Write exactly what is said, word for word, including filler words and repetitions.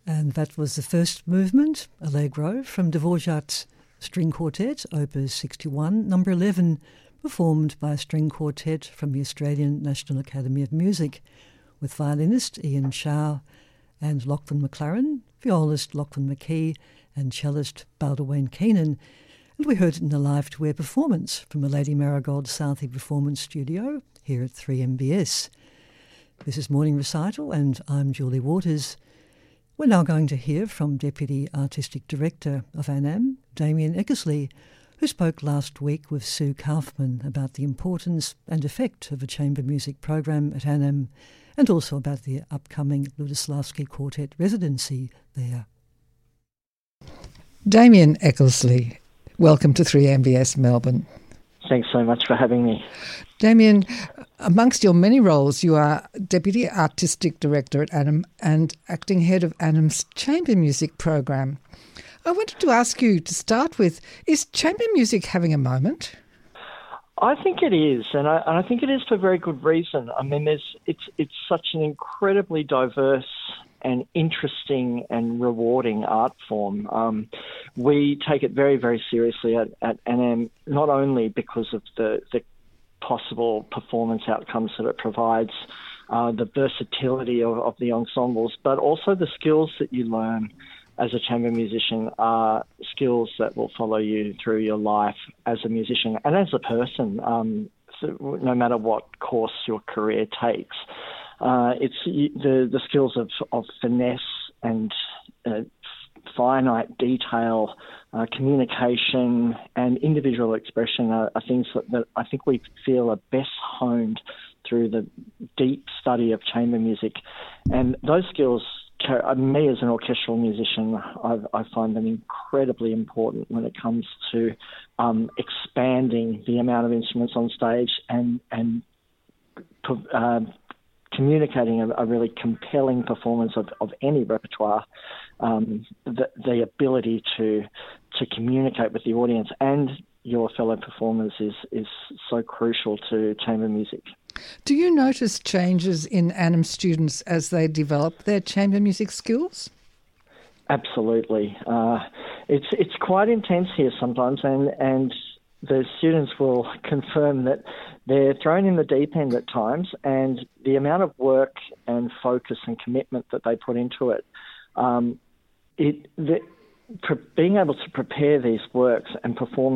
And that was the first movement, Allegro, from Dvorak's String Quartet, Opus sixty-one, number eleven, performed by a string quartet from the Australian National Academy of Music, with violinist Ian Chow and Lachlan McLaren, violist Lachlan McKee, and cellist Baldwin Keenan. And we heard it in a live-to-air performance from the Lady Marigold Southey Performance Studio here at three M B S. This is Morning Recital, and I'm Julie Waters. We're now going to hear from Deputy Artistic Director of ANAM, Damien Eckersley, who spoke last week with Sue Kaufman about the importance and effect of a chamber music program at ANAM, and also about the upcoming Lutoslawski Quartet residency there. Damien Eckersley, welcome to three M B S Melbourne. Thanks so much for having me. Damien, amongst your many roles, you are Deputy Artistic Director at ANAM and Acting Head of ANAM's Chamber Music Program. I wanted to ask you to start with, is chamber music having a moment? I think it is, and I, and I think it is for very good reason. I mean, there's it's it's such an incredibly diverse and interesting and rewarding art form. Um, we take it very, very seriously at, at ANAM, not only because of the, the possible performance outcomes that it provides, uh, the versatility of, of the ensembles, but also the skills that you learn as a chamber musician are skills that will follow you through your life as a musician and as a person, um, so no matter what course your career takes. Uh, it's the, the skills of, of finesse and uh, finite detail, uh, communication and individual expression are, are things that, that I think we feel are best honed through the deep study of chamber music. And those skills, me as an orchestral musician, I, I find them incredibly important when it comes to um, expanding the amount of instruments on stage and, and uh, communicating a, a really compelling performance of, of any repertoire. Um, the, the ability to to communicate with the audience and your fellow performers is, is so crucial to chamber music. Do you notice changes in ANAM students as they develop their chamber music skills? Absolutely. Uh, it's it's quite intense here sometimes, and, and the students will confirm that they're thrown in the deep end at times, and the amount of work and focus and commitment that they put into it, um, it the, pre- being able to prepare these works and perform